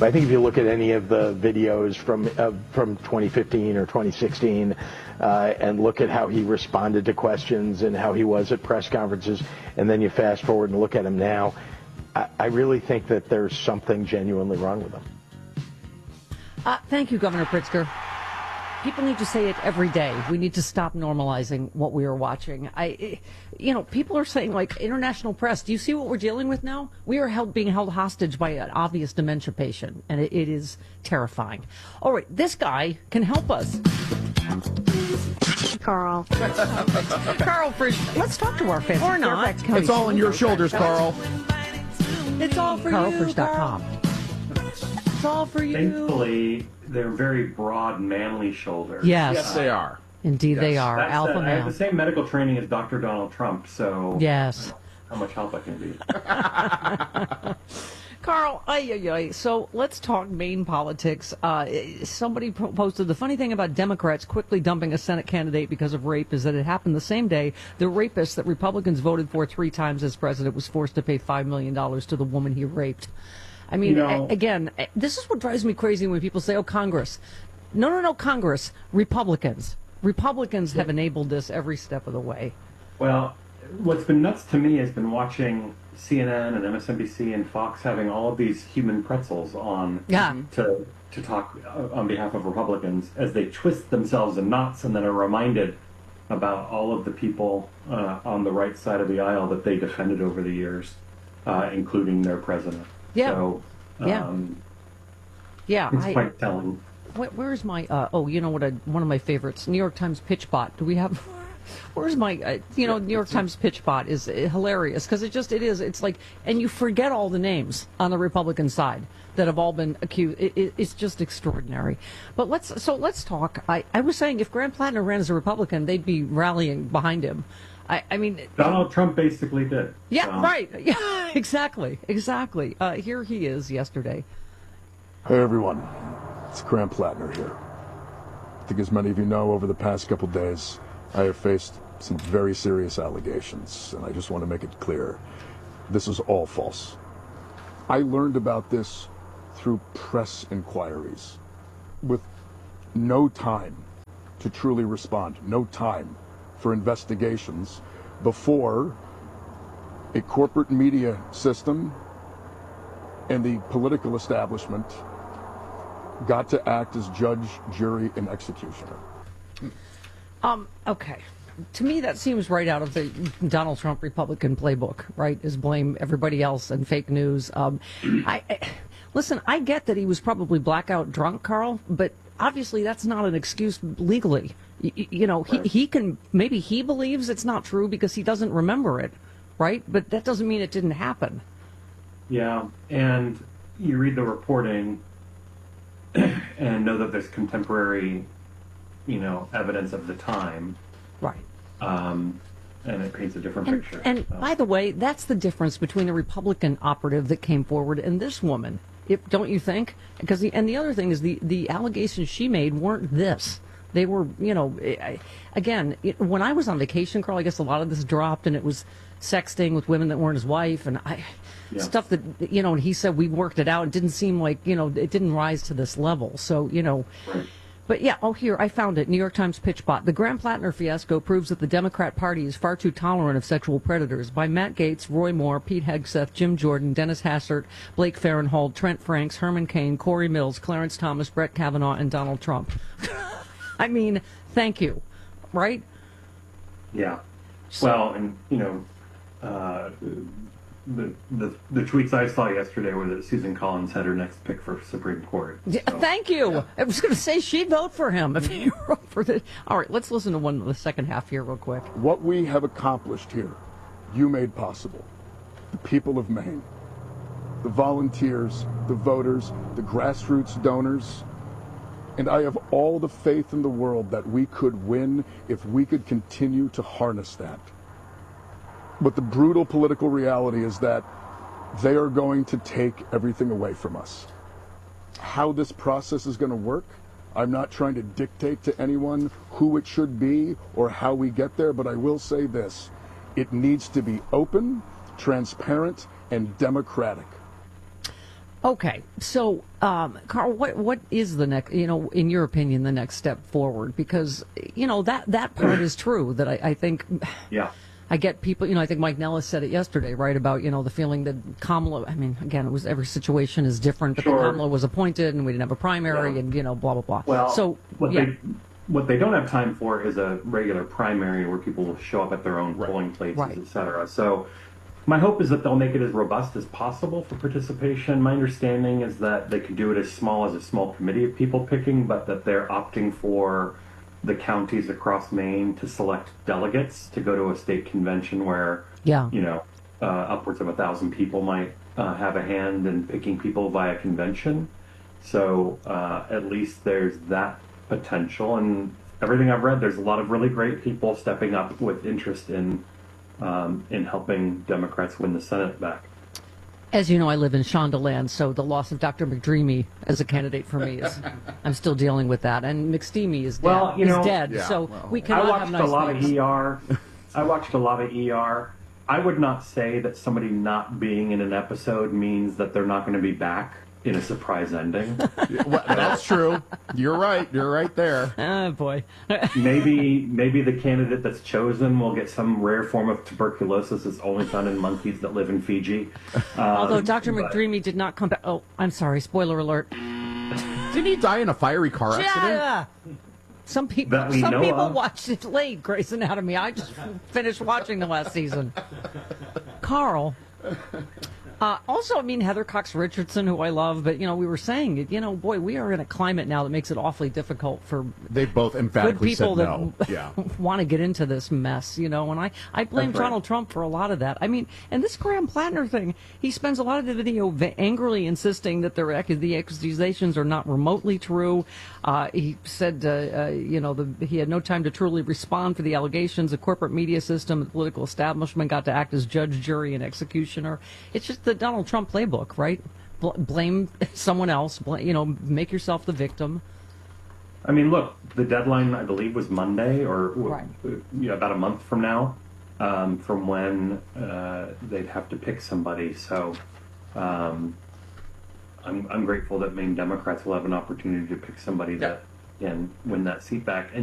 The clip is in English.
But I think if you look at any of the videos from 2015 or 2016 and look at how he responded to questions and how he was at press conferences, and then you fast forward and look at him now, I really think that there's something genuinely wrong with him. Thank you, Governor Pritzker. People need to say it every day. We need to stop normalizing what we are watching. People are saying, like, international press, do you see what we're dealing with now? We are being held hostage by an obvious dementia patient, and it is terrifying. All right, this guy can help us. Carl. Carl Frisch, let's talk to our fans. Or not. It's all on your shoulders, Carl. It's all for CarlFrisch.com. It's all for you. Thankfully, they're very broad, manly shoulders. Yes, they are. Indeed, they are. Alpha I have male. the same medical training as Dr. Donald Trump, so Yes. how much help I can be. Carl, so let's talk Maine politics. Somebody posted the funny thing about Democrats quickly dumping a Senate candidate because of rape is that it happened the same day the rapist that Republicans voted for 3 times as president was forced to pay $5 million to the woman he raped. I mean, again, this is what drives me crazy when people say, oh, Congress. No, Congress. Republicans. Republicans have enabled this every step of the way. Well, what's been nuts to me has been watching CNN and MSNBC and Fox having all of these human pretzels on to talk on behalf of Republicans as they twist themselves in knots and then are reminded about all of the people on the right side of the aisle that they defended over the years, including their president. Yeah. So, it's quite telling. Where's my, you know what, one of my favorites, New York Times Pitch Bot. Do we have, where's my, New York Times Pitch Bot is hilarious because it's like, and you forget all the names on the Republican side that have all been accused. It's just extraordinary. But let's talk. I was saying if Grant Plattner ran as a Republican, they'd be rallying behind him. I mean, Donald Trump basically did. Yeah, right. Yeah, exactly. Here he is yesterday. Hey, everyone. It's Grant Plattner here. I think as many of you know, over the past couple days, I have faced some very serious allegations, and I just want to make it clear. This is all false. I learned about this through press inquiries, with no time to truly respond, no time for investigations before a corporate media system and the political establishment got to act as judge, jury, and executioner. Okay. To me, that seems right out of the Donald Trump Republican playbook, right? Is blame everybody else and fake news. Listen, I get that he was probably blackout drunk, Carl, but obviously that's not an excuse legally. He can, maybe he believes it's not true because he doesn't remember it, right? But that doesn't mean it didn't happen. Yeah, and you read the reporting and know that there's contemporary, evidence of the time. Right. And it paints a different picture. And by the way, that's the difference between a Republican operative that came forward and this woman. Don't you think? Because the other thing is the allegations she made weren't this. They were, again, when I was on vacation, Carl, I guess a lot of this dropped, and it was sexting with women that weren't his wife, and stuff that, and he said we worked it out. It didn't seem like, it didn't rise to this level. So, Right. But yeah, here, I found it, New York Times Pitch Bot. The Grant Plattner fiasco proves that the Democrat Party is far too tolerant of sexual predators. By Matt Gaetz, Roy Moore, Pete Hegseth, Jim Jordan, Dennis Hassert, Blake Farenthold, Trent Franks, Herman Cain, Corey Mills, Clarence Thomas, Brett Kavanaugh, and Donald Trump. I mean, thank you, right? Yeah. Well, and, the tweets I saw yesterday were that Susan Collins had her next pick for Supreme Court. So, thank you. Yeah. I was going to say she'd vote for him if he wrote for this. All right, let's listen to the second half here real quick. What we have accomplished here, you made possible. The people of Maine, the volunteers, the voters, the grassroots donors, and I have all the faith in the world that we could win if we could continue to harness that. But the brutal political reality is that they are going to take everything away from us. How this process is going to work, I'm not trying to dictate to anyone who it should be or how we get there, but I will say this. It needs to be open, transparent, and democratic. Okay, so Carl, what is the next? In your opinion, the next step forward? Because that part is true. That I think. Yeah. I get people, I think Mike Nellis said it yesterday, right, about, the feeling that Kamala, I mean, again, every situation is different, but Sure. that Kamala was appointed and we didn't have a primary and, blah, blah, blah. Well, so, what they don't have time for is a regular primary where people will show up at their own polling places, et cetera. So my hope is that they'll make it as robust as possible for participation. My understanding is that they can do it as small as a small committee of people picking, but that they're opting for the counties across Maine to select delegates to go to a state convention where, upwards of 1,000 people might have a hand in picking people via convention. So at least there's that potential. And everything I've read, there's a lot of really great people stepping up with interest in helping Democrats win the Senate back. As you know, I live in Shondaland, so the loss of Dr. McDreamy as a candidate for me is, I'm still dealing with that. And McSteamy is dead. Well, We cannot have nice I watched a lot things. of ER. I watched a lot of ER. I would not say that somebody not being in an episode means that they're not going to be back in a surprise ending. Well, that's true. You're right. You're right there. Oh, boy. Maybe the candidate that's chosen will get some rare form of tuberculosis that's only found in monkeys that live in Fiji. Although Dr. McDreamy did not come back. Oh, I'm sorry. Spoiler alert. Didn't he die in a fiery car accident? Yeah. Some people watched it late, Grey's Anatomy. I just finished watching the last season. Carl. Also, I mean, Heather Cox Richardson, who I love, but, we were saying, boy, we are in a climate now that makes it awfully difficult for They both good emphatically people said no. that Yeah. want to get into this mess, and I blame That's right. Donald Trump for a lot of that. I mean, and this Graham Plattner thing, he spends a lot of the video angrily insisting that the accusations are not remotely true. He said, he had no time to truly respond for the allegations. The corporate media system, the political establishment got to act as judge, jury, and executioner. It's just the Donald Trump playbook, right? Blame someone else, make yourself the victim. I mean, look, the deadline, I believe, was Monday or Right. About a month from now, from when they'd have to pick somebody. So I'm grateful that Maine Democrats will have an opportunity to pick somebody that can win that seat back. And